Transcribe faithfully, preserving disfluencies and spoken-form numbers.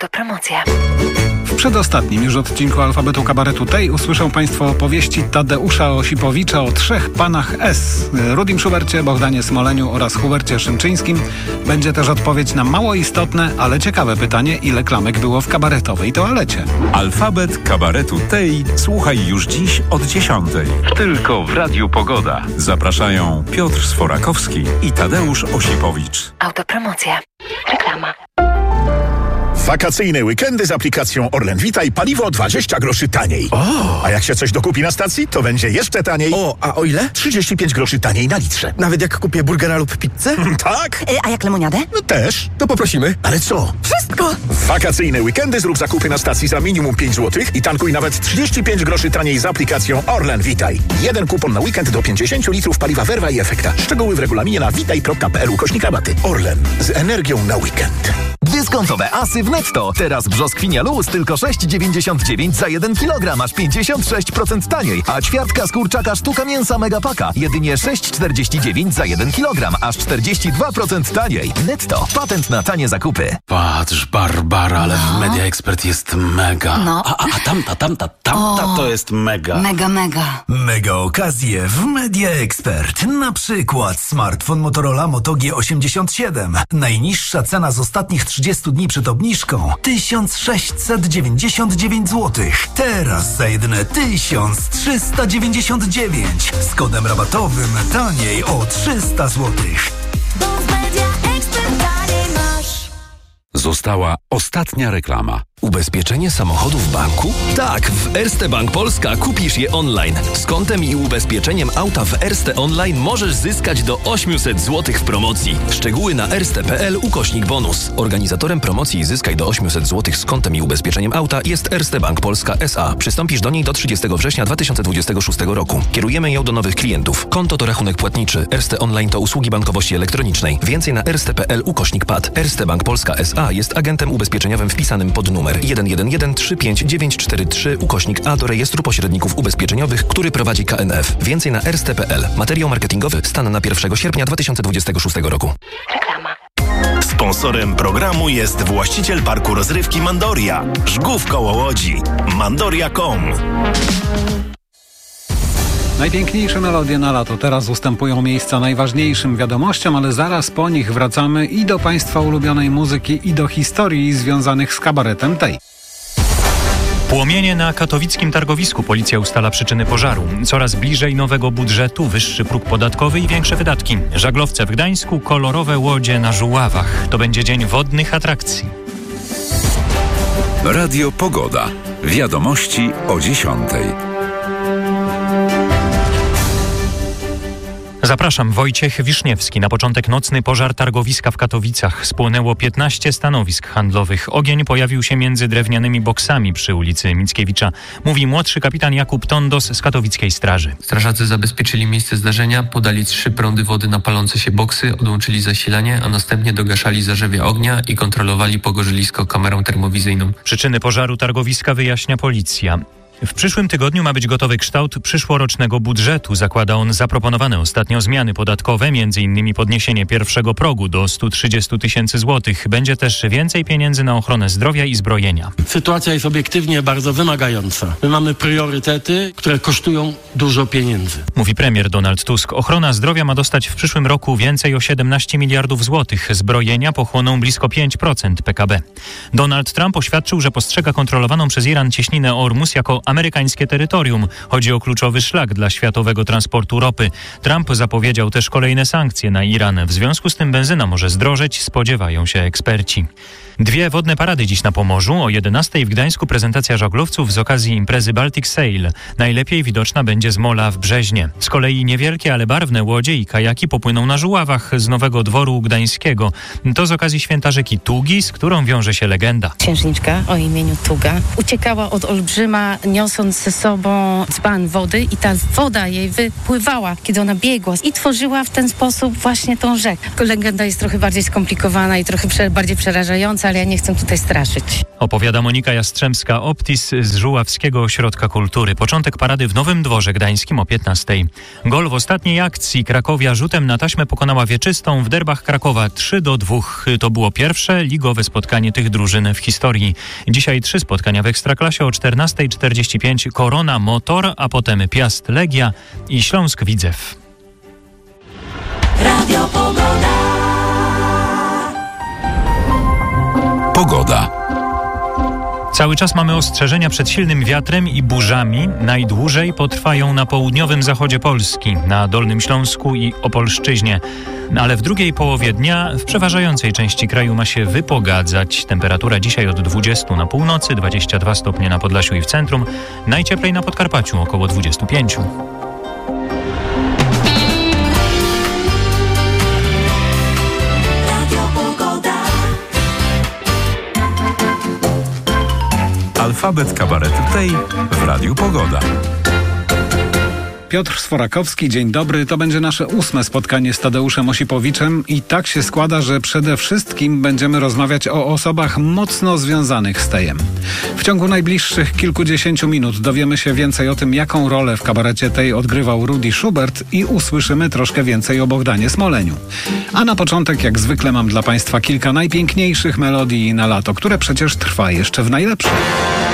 Autopromocja. W przedostatnim już odcinku Alfabetu Kabaretu tej usłyszą Państwo opowieści Tadeusza Osipowicza o trzech panach S. Rudim Schubercie, Bohdanie Smoleniu oraz Hubercie Szymczyńskim. Będzie też odpowiedź na mało istotne, ale ciekawe pytanie, ile klamek było w kabaretowej toalecie. Alfabet Kabaretu tej słuchaj już dziś od dziesiątej. Tylko w Radiu Pogoda. Zapraszają Piotr Sforakowski i Tadeusz Osipowicz. Autopromocja. Reklama. Wakacyjne weekendy z aplikacją Orlen Witaj, paliwo dwadzieścia groszy taniej. O! A jak się coś dokupi na stacji, to będzie jeszcze taniej. O, a o ile? trzydzieści pięć groszy taniej na litrze. Nawet jak kupię burgera lub pizzę? Tak? A jak lemoniadę? No też. To poprosimy. Ale co? Wszystko! W wakacyjne weekendy zrób zakupy na stacji za minimum pięć złotych i tankuj nawet trzydzieści pięć groszy taniej z aplikacją Orlen Witaj. Jeden kupon na weekend do pięćdziesiąt litrów paliwa Werwa i Efekta. Szczegóły w regulaminie na witaj kropka p l ukośnik rabaty. Orlen. Z energią na weekend. Dyskontowe asy w Netto. Teraz brzoskwinia luz tylko sześć dziewięćdziesiąt dziewięć za jeden kilogram, aż pięćdziesiąt sześć procent taniej. A ćwiartka z kurczaka sztuka mięsa Megapaka jedynie sześć czterdzieści dziewięć za jeden kilogram, aż czterdzieści dwa procent taniej. Netto. Patent na tanie zakupy. Patrz, Barbara, ale no. w Media Expert jest mega. No. A, a, a tamta, tamta, tamta o, to jest mega. Mega, mega. Mega okazje w Media Expert. Na przykład smartfon Motorola Moto G osiemdziesiąt siedem. Najniższa cena z ostatnich trzydziestu dni przed obniżką tysiąc sześćset dziewięćdziesiąt dziewięć złotych. Teraz za jedyne tysiąc trzysta dziewięćdziesiąt dziewięć. Z kodem rabatowym taniej o trzysta złotych. Bo w Media Expert taniej masz. Została ostatnia reklama. Ubezpieczenie samochodu w banku? Tak, w Erste Bank Polska kupisz je online. Z kontem i ubezpieczeniem auta w Erste Online możesz zyskać do osiemset złotych w promocji. Szczegóły na erste kropka p l ukośnik bonus. Organizatorem promocji Zyskaj do osiemset złotych z kontem i ubezpieczeniem auta jest Erste Bank Polska S A. Przystąpisz do niej do trzydziestego września dwa tysiące dwudziestego szóstego roku. Kierujemy ją do nowych klientów. Konto to rachunek płatniczy. Erste Online to usługi bankowości elektronicznej. Więcej na erste kropka p l ukośnik p a d. Erste Bank Polska S A jest agentem ubezpieczeniowym wpisanym pod numer jeden jeden jeden trzy pięć dziewięć cztery trzy ukośnik A do rejestru pośredników ubezpieczeniowych, który prowadzi K N F. Więcej na erste kropka p l. Materiał marketingowy stan na pierwszego sierpnia dwa tysiące dwudziestego szóstego roku. Reklama. Sponsorem programu jest właściciel parku rozrywki Mandoria. Żgów koło Łodzi. mandoria kropka com. Najpiękniejsze melodie na lato teraz ustępują miejsca najważniejszym wiadomościom, ale zaraz po nich wracamy i do Państwa ulubionej muzyki, i do historii związanych z kabaretem tej. Płomienie na katowickim targowisku. Policja ustala przyczyny pożaru. Coraz bliżej nowego budżetu, wyższy próg podatkowy i większe wydatki. Żaglowce w Gdańsku, kolorowe łodzie na Żuławach. To będzie dzień wodnych atrakcji. Radio Pogoda. Wiadomości o dziesiątej. Zapraszam, Wojciech Wiszniewski. Na początek nocny pożar targowiska w Katowicach. Spłonęło piętnaście stanowisk handlowych. Ogień pojawił się między drewnianymi boksami przy ulicy Mickiewicza. Mówi młodszy kapitan Jakub Tondos z katowickiej straży. Strażacy zabezpieczyli miejsce zdarzenia, podali trzy prądy wody na palące się boksy, odłączyli zasilanie, a następnie dogaszali zarzewia ognia i kontrolowali pogorzylisko kamerą termowizyjną. Przyczyny pożaru targowiska wyjaśnia policja. W przyszłym tygodniu ma być gotowy kształt przyszłorocznego budżetu. Zakłada on zaproponowane ostatnio zmiany podatkowe, m.in. podniesienie pierwszego progu do stu trzydziestu tysięcy złotych. Będzie też więcej pieniędzy na ochronę zdrowia i zbrojenia. Sytuacja jest obiektywnie bardzo wymagająca. My mamy priorytety, które kosztują dużo pieniędzy. Mówi premier Donald Tusk. Ochrona zdrowia ma dostać w przyszłym roku więcej o siedemnaście miliardów złotych. Zbrojenia pochłoną blisko pięć procent P K B. Donald Trump oświadczył, że postrzega kontrolowaną przez Iran cieśninę Ormus jako amerykańskie terytorium. Chodzi o kluczowy szlak dla światowego transportu ropy. Trump zapowiedział też kolejne sankcje na Iran. W związku z tym benzyna może zdrożeć, spodziewają się eksperci. Dwie wodne parady dziś na Pomorzu. O jedenastej w Gdańsku prezentacja żaglowców z okazji imprezy Baltic Sail. Najlepiej widoczna będzie z mola w Brzeźnie. Z kolei niewielkie, ale barwne łodzie i kajaki popłyną na Żuławach z Nowego Dworu Gdańskiego. To z okazji święta rzeki Tugi, z którą wiąże się legenda. Księżniczka o imieniu Tuga uciekała od olbrzyma, niosąc ze sobą dzban wody i ta woda jej wypływała, kiedy ona biegła i tworzyła w ten sposób właśnie tą rzekę. Legenda jest trochę bardziej skomplikowana i trochę prze, bardziej przerażająca. ale ja nie chcę tutaj straszyć. Opowiada Monika Jastrzębska-Optis z Żuławskiego Ośrodka Kultury. Początek parady w Nowym Dworze Gdańskim o piętnastej. Gol w ostatniej akcji. Krakowia rzutem na taśmę pokonała Wieczystą w derbach Krakowa trzy do dwóch. To było pierwsze ligowe spotkanie tych drużyn w historii. Dzisiaj trzy spotkania w Ekstraklasie o czternasta czterdzieści pięć. Korona Motor, a potem Piast Legia i Śląsk Widzew. Radio Pogoda. Pogoda. Cały czas mamy ostrzeżenia przed silnym wiatrem i burzami. Najdłużej potrwają na południowym zachodzie Polski, na Dolnym Śląsku i Opolszczyźnie. Ale w drugiej połowie dnia w przeważającej części kraju ma się wypogadzać. Temperatura dzisiaj od dwudziestu na północy, dwadzieścia dwa stopnie na Podlasiu i w centrum. Najcieplej na Podkarpaciu, około dwudziestu pięciu. Alfabet kabaretu tej w Radiu Pogoda. Piotr Sforakowski, dzień dobry. To będzie nasze ósme spotkanie z Tadeuszem Osipowiczem i tak się składa, że przede wszystkim będziemy rozmawiać o osobach mocno związanych z Tejem. W ciągu najbliższych kilkudziesięciu minut dowiemy się więcej o tym, jaką rolę w kabarecie Tej odgrywał Rudy Schubert i usłyszymy troszkę więcej o Bohdanie Smoleniu. A na początek, jak zwykle, mam dla Państwa kilka najpiękniejszych melodii na lato, które przecież trwa jeszcze w najlepszym.